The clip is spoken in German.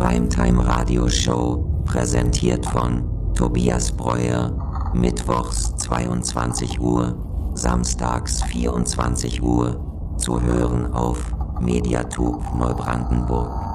Primetime Radio Show, präsentiert von Tobias Breuer, mittwochs 22 Uhr, samstags 24 Uhr, zu hören auf Mediatub Neubrandenburg.